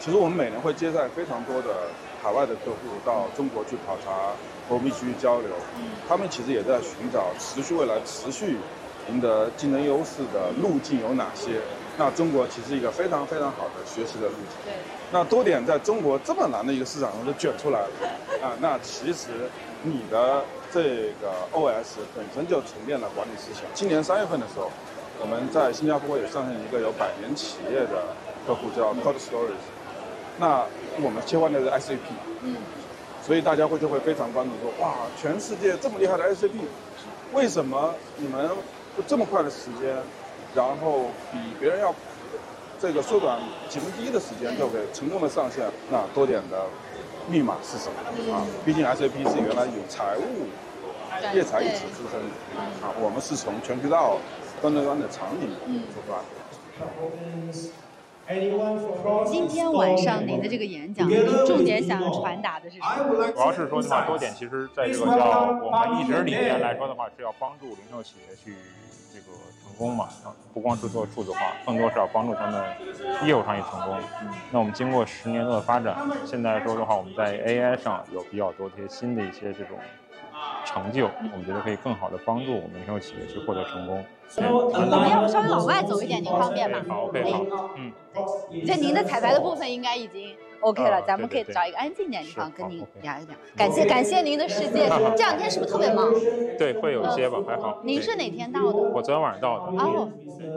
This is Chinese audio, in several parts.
其实我们每年会接待非常多的海外的客户到中国去考察、和密去交流，他们其实也在寻找未来持续赢得竞争优势的路径有哪些。那中国其实是一个非常非常好的学习的路径。 对。 那多点在中国这么难的一个市场中就卷出来了啊！那其实你的这个 OS 本身就沉淀了管理思想。今年3月份的时候，我们在新加坡也上线一个有100年企业的客户叫 Cold Stories， 那我们切换的是 SAP， 所以大家就会非常关注说，哇，全世界这么厉害的 SAP， 为什么你们这么快的时间，然后比别人要这个缩短1/10的时间就可以成功的上线？那多点的密码是什么啊？毕竟 SAP 是原来有财务业财一体出身的啊，我们是从全渠道端对端的场景出发。 今天晚上您的这个演讲，您重点想传达的是什么？ 主要是说的话，多点其实在这个叫我们一直理念来说的话，是要帮助零售企业去这个成功嘛，不光是做数字化，更多是要帮助他们业务上也成功。那我们经过10年多的发展，现在说的话，我们在 AI 上有比较多这些新的一些这种成就，我们觉得可以更好的帮助我们零售企业去获得成功。 我们要不稍微往外走一点，您方便吗？ 好 ，OK， 好， 对，这您的彩排的部分应该已经 OK 了，咱们可以找一个安静点的地方跟您聊一聊。感谢您的时间，这2天是不是特别忙？ 对，会有一些吧，还好。 您是哪天到的？ 我昨天晚上到的。 哦。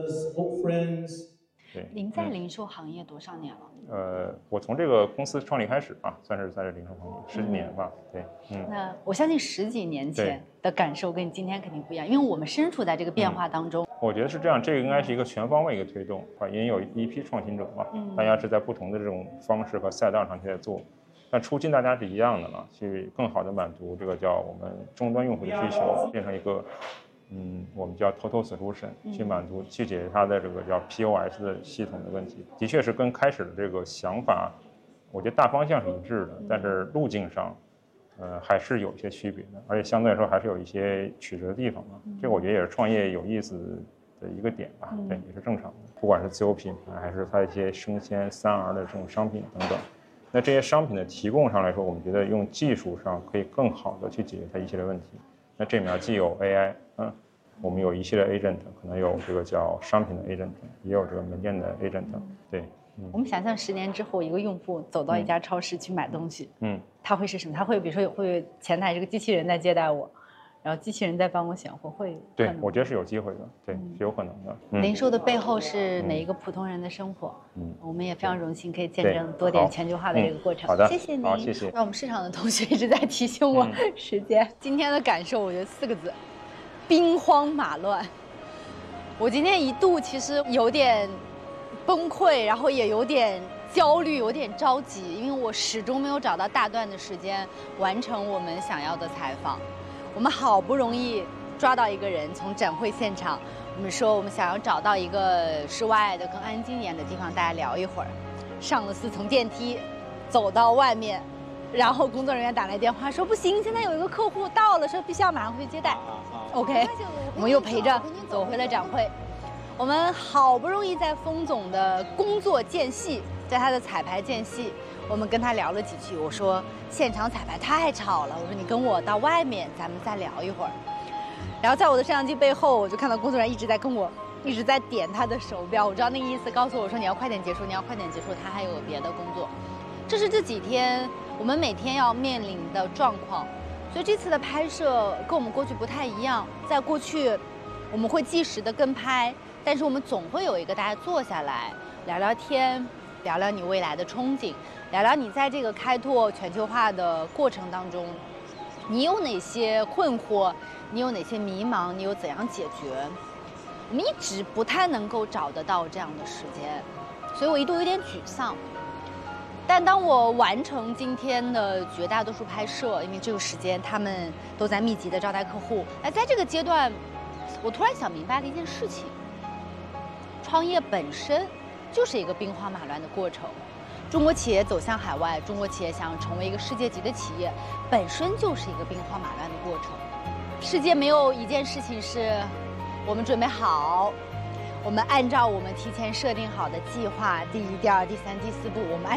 对， 您在零售行业多少年了？ 我从这个公司创立开始啊，算是在这零售行业10几年吧。对， 那我相信10几年前的感受跟你今天肯定不一样，因为我们身处在这个变化当中。 我觉得是这样，这个应该是一个全方位一个推动啊，因为有一批创新者嘛，大家是在不同的这种方式和赛道上去在做，但初心大家是一样的了，去更好的满足这个叫我们终端用户的需求，变成一个我们叫 total solution， 去满足去解决它的这个叫 POS 的系统的问题，的确是跟开始的这个想法，我觉得大方向是一致的，但是路径上，还是有一些区别的，而且相对来说还是有一些曲折的地方嘛。这个我觉得也是创业有意思的一个点吧，对，也是正常的。不管是自有品牌，还是它一些生鲜3R 的这种商品等等，那这些商品的提供上来说，我们觉得用技术上可以更好的去解决它一系列问题。那这里面既有 AI，我们有一系列 agent， 可能有这个叫商品的 agent， 也有这个门店的 agent， 对。 我们想象10年之后，一个用户走到一家超市去买东西，他会是什么？他会比如说会前台这个机器人在接待我，然后机器人在帮我选货，会？ 对，我觉得是有机会的，对，是有可能的。 零售的背后是每一个普通人的生活，我们也非常荣幸可以见证多点全球化的这个过程。 好的， 谢谢您， 好，谢谢。 让我们市场的同学一直在提醒我时间。今天的感受，我觉得4个字：兵荒马乱。我今天一度其实有点崩溃，然后也有点焦虑，有点着急，因为我始终没有找到大段的时间完成我们想要的采访。我们好不容易抓到一个人，从展会现场，我们说我们想要找到一个室外的更安静一点的地方，大家聊一会儿。上了4层电梯，走到外面，然后工作人员打来电话说不行，现在有一个客户到了，说必须要马上回去接待。OK， 我们又陪着走回了展会。我们好不容易在封总的工作间隙，在他的彩排间隙，我们跟他聊了几句。我说现场彩排太吵了，我说你跟我到外面，咱们再聊一会儿。然后在我的摄像机背后，我就看到工作人员一直在点他的手表，我知道那个意思，告诉我说你要快点结束，你要快点结束，他还有别的工作。这是这几天我们每天要面临的状况。所以这次的拍摄跟我们过去不太一样，在过去我们会即时的跟拍，但是我们总会有一个大家坐下来聊聊天，聊聊你未来的憧憬，聊聊你在这个开拓全球化的过程当中，你有哪些困惑，你有哪些迷茫，你有怎样解决。我们一直不太能够找得到这样的时间，所以我一度有点沮丧。但当我完成今天的绝大多数拍摄，因为这个时间他们都在密集的招待客户，在这个阶段，我突然想明白了一件事情：创业本身就是一个兵荒马乱的过程。中国企业走向海外，中国企业想成为一个世界级的企业，本身就是一个兵荒马乱的过程。世界没有一件事情是我们准备好，我们按照我们提前设定好的计划，第1、第2、第3、第4步，我们按